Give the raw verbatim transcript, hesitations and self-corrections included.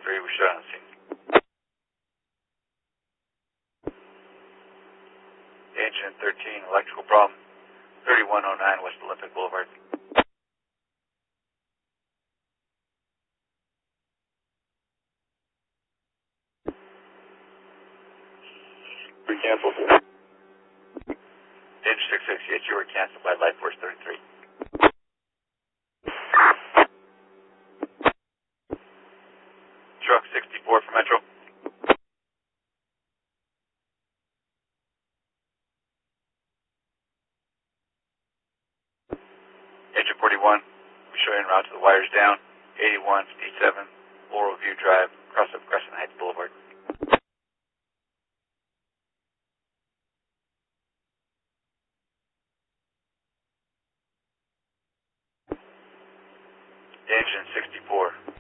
thirty-three, we shut on the scene. Engine thirteen, electrical problem, thirty-one oh nine West Olympic Boulevard. We canceled. Engine six sixty-eight, you were canceled by Light Force thirty-three. Truck sixty-four for Metro. Engine forty-one, we show you en route to the wires down, eighty-one, speed seven, Laurel View Drive, cross up Crescent Heights Boulevard. Engine sixty-four.